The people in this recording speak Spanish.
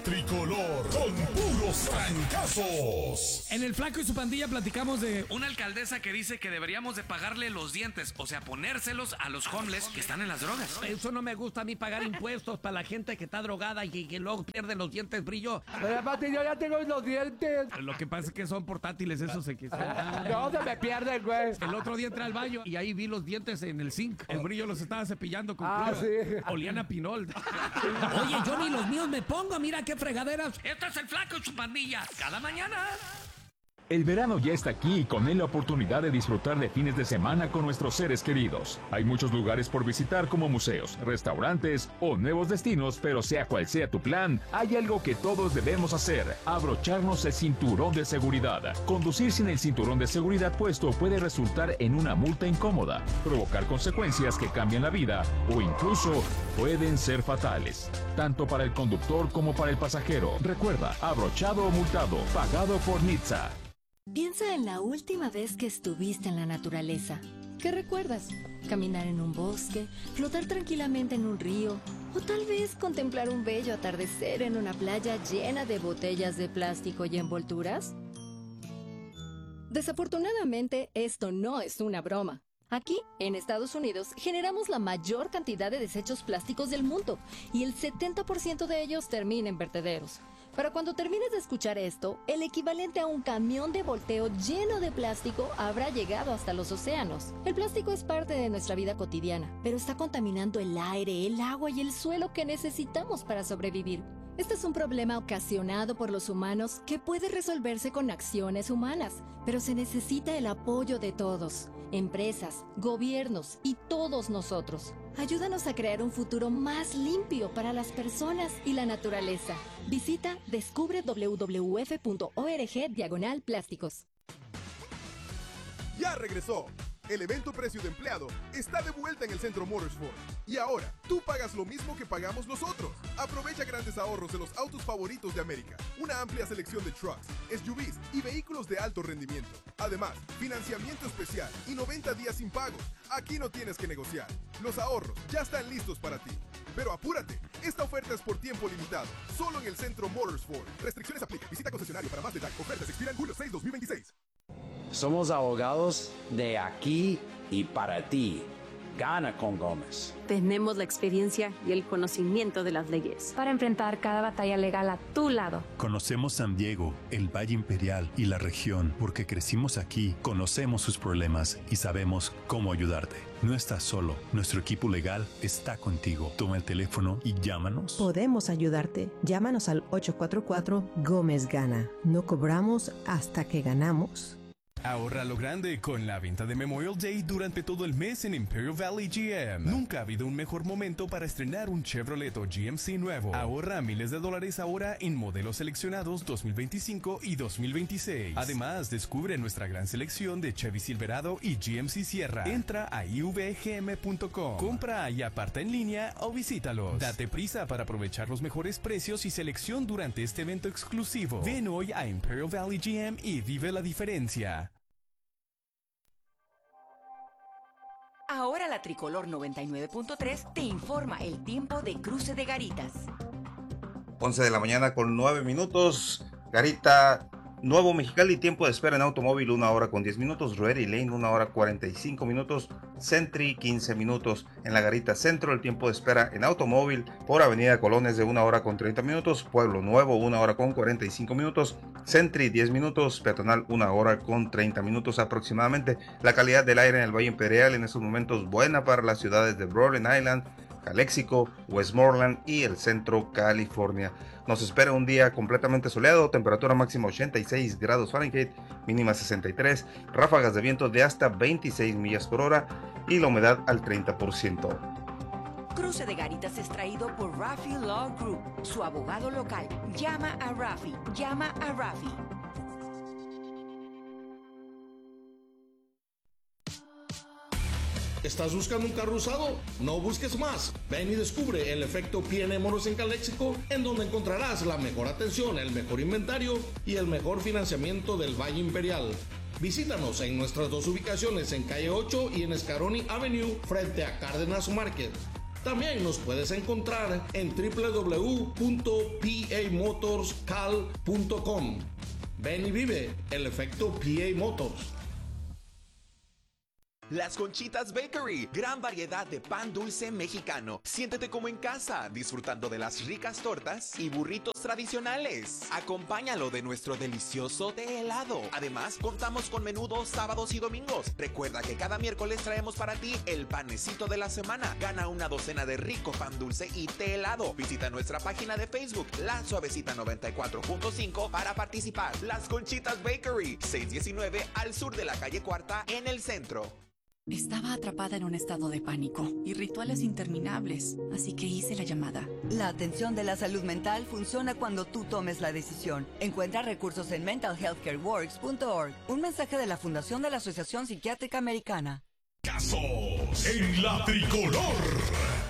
Tricolor con puros trancazos. En el Flaco y su pandilla platicamos de una alcaldesa que dice que deberíamos de pagarle los dientes, o sea, ponérselos a los homeless que están en las drogas. Eso no me gusta a mí, pagar impuestos para la gente que está drogada y que luego pierde los dientes brillo. Pero Pati, yo ya tengo los dientes. Lo que pasa es que son portátiles, esos se No, se me pierden, güey. El otro día entré al baño y ahí vi los dientes en el zinc. El brillo los estaba cepillando con sí. Olían a pinol. Oye, yo ni los míos me pongo, mira qué fregaderas. Este es el Flaco y su pandilla, cada mañana. El verano ya está aquí y con él la oportunidad de disfrutar de fines de semana con nuestros seres queridos. Hay muchos lugares por visitar como museos, restaurantes o nuevos destinos, pero sea cual sea tu plan, hay algo que todos debemos hacer: abrocharnos el cinturón de seguridad. Conducir sin el cinturón de seguridad puesto puede resultar en una multa incómoda, provocar consecuencias que cambian la vida o incluso pueden ser fatales, tanto para el conductor como para el pasajero. Recuerda, abrochado o multado, pagado por NHTSA. Piensa en la última vez que estuviste en la naturaleza. ¿Qué recuerdas? ¿Caminar en un bosque? ¿Flotar tranquilamente en un río? ¿O tal vez contemplar un bello atardecer en una playa llena de botellas de plástico y envolturas? Desafortunadamente, esto no es una broma. Aquí, en Estados Unidos, generamos la mayor cantidad de desechos plásticos del mundo y el 70% de ellos termina en vertederos. Para cuando termines de escuchar esto, el equivalente a un camión de volteo lleno de plástico habrá llegado hasta los océanos. El plástico es parte de nuestra vida cotidiana, pero está contaminando el aire, el agua y el suelo que necesitamos para sobrevivir. Este es un problema ocasionado por los humanos que puede resolverse con acciones humanas, pero se necesita el apoyo de todos, empresas, gobiernos y todos nosotros. Ayúdanos a crear un futuro más limpio para las personas y la naturaleza. Visita descubre.wwf.org/plásticos. Ya regresó. El evento Precio de Empleado está de vuelta en el Centro Motorsport. Y ahora, tú pagas lo mismo que pagamos nosotros. Aprovecha grandes ahorros en los autos favoritos de América. Una amplia selección de trucks, SUVs y vehículos de alto rendimiento. Además, financiamiento especial y 90 días sin pagos. Aquí no tienes que negociar. Los ahorros ya están listos para ti. Pero apúrate, esta oferta es por tiempo limitado. Solo en el Centro Motorsport. Restricciones aplican. Visita concesionario para más detalles. Ofertas expiran julio 6, 2026. Somos abogados de aquí y para ti. Gana con Gómez. Tenemos la experiencia y el conocimiento de las leyes para enfrentar cada batalla legal a tu lado. Conocemos San Diego, el Valle Imperial y la región porque crecimos aquí, conocemos sus problemas y sabemos cómo ayudarte. No estás solo, nuestro equipo legal está contigo. Toma el teléfono y llámanos. Podemos ayudarte. Llámanos al 844 Gómez Gana. No cobramos hasta que ganamos. Ahorra lo grande con la venta de Memorial Day durante todo el mes en Imperial Valley GM. Nunca ha habido un mejor momento para estrenar un Chevrolet o GMC nuevo. Ahorra miles de dólares ahora en modelos seleccionados 2025 y 2026. Además, descubre nuestra gran selección de Chevy Silverado y GMC Sierra. Entra a ivgm.com, compra y aparta en línea o visítalos. Date prisa para aprovechar los mejores precios y selección durante este evento exclusivo. Ven hoy a Imperial Valley GM y vive la diferencia. Ahora la Tricolor 99.3 te informa el tiempo de Cruce de Garitas. 11 de la mañana con 9 minutos. Garita, Nuevo Mexicali, tiempo de espera en automóvil 1 hora con 10 minutos. Ready Lane 1 hora 45 minutos. Sentry 15 minutos. En la Garita Centro el tiempo de espera en automóvil por Avenida Colón es de 1 hora con 30 minutos. Pueblo Nuevo 1 hora con 45 minutos. Sentry 10 minutos. Peatonal 1 hora con 30 minutos aproximadamente. La calidad del aire en el Valle Imperial en estos momentos buena para las ciudades de Rhode Island, Calexico, Westmoreland y el centro California. Nos espera un día completamente soleado, temperatura máxima 86 grados Fahrenheit, mínima 63, ráfagas de viento de hasta 26 millas por hora y la humedad al 30%. Cruce de Garitas es traído por Rafi Law Group, su abogado local. Llama a Rafi, llama a Rafi. ¿Estás buscando un carro usado? No busques más. Ven y descubre el efecto P&M Moros en Calexico, en donde encontrarás la mejor atención, el mejor inventario y el mejor financiamiento del Valle Imperial. Visítanos en nuestras dos ubicaciones en calle 8 y en Scaroni Avenue frente a Cárdenas Market. También nos puedes encontrar en www.pamotorscal.com. Ven y vive el efecto PA Motors. Las Conchitas Bakery, gran variedad de pan dulce mexicano. Siéntete como en casa, disfrutando de las ricas tortas y burritos tradicionales. Acompáñalo de nuestro delicioso té helado. Además, contamos con menudos sábados y domingos. Recuerda que cada miércoles traemos para ti el panecito de la semana. Gana una docena de rico pan dulce y té helado. Visita nuestra página de Facebook, La Suavecita 94.5, para participar. Las Conchitas Bakery, 619 al sur de la calle Cuarta, en el centro. Estaba atrapada en un estado de pánico y rituales interminables, así que hice la llamada. La atención de la salud mental funciona cuando tú tomes la decisión. Encuentra recursos en mentalhealthcareworks.org. Un mensaje de la Fundación de la Asociación Psiquiátrica Americana. Casos en la tricolor.